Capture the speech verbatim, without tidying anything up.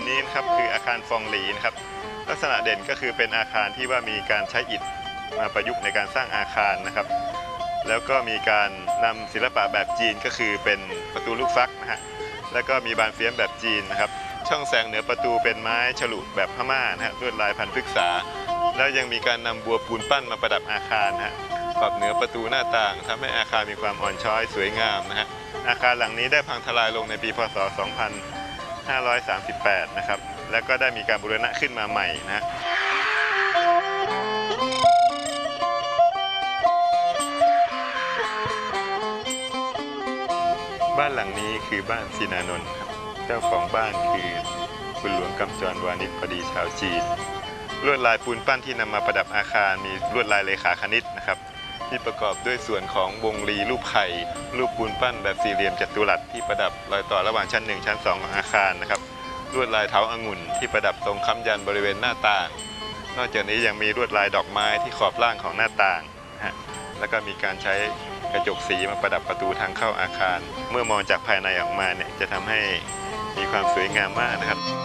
นี้นะครับคืออาคารฟองหลีนะครับลักษณะเด่นก็คือเป็นอาคารที่ว่ามีการใช้อิฐมาประยุกต์ในการสร้างอาคารนะครับแล้วก็มีการนำศิลปะแบบจีนก็คือเป็นประตูลูกฟักนะฮะแล้วก็มีบานเฟียมแบบจีนนะครับช่องแสงเหนือประตูเป็นไม้ฉลุแบบพม่านะฮะลวดลายพันพฤกษาแล้วยังมีการนำบัวปูนปั้นมาประดับอาคารนะฮะขอบเหนือประตูหน้าต่างทำให้อาคารมีความอ่อนช้อยสวยงามนะฮะอาคารหลังนี้ได้พังทลายลงในปีพศสองพันห้าร้อยสามสิบแปดนะครับแล้วก็ได้มีการบูรณะขึ้นมาใหม่นะฮะบ้านหลังนี้คือบ้านศินานนท์ครับเจ้าของบ้านคือคุณหลวงกำจรวานิชพอดีชาวจีนลวดลายปูนปั้นที่นำมาประดับอาคารมีลวดลายเลขาคณิตนะครับที่ประกอบด้วยส่วนของวงรีรูปไข่รูปปูนปั้นแบบสี่เหลี่ยมจัตุรัสที่ประดับรอยต่อระหว่างชั้นหนึ่งชั้นสองของอาคารนะครับลวดลายเถาองุ่นที่ประดับตรงค้ำยันบริเวณหน้าต่างนอกจากนี้ยังมีลวดลายดอกไม้ที่ขอบล่างของหน้าต่างนะฮะแล้วก็มีการใช้กระจกสีมาประดับประตูทางเข้าอาคารเมื่อมองจากภายในออกมาเนี่ยจะทำให้มีความสวยงามมากนะครับ